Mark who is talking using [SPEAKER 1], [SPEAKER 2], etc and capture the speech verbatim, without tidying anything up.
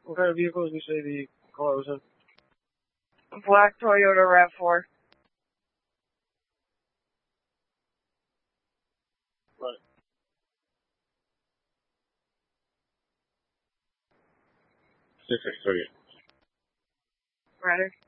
[SPEAKER 1] What kind of vehicles do you say the car was in?
[SPEAKER 2] Black Toyota RAV four.
[SPEAKER 1] Right. six six three.
[SPEAKER 2] Ready?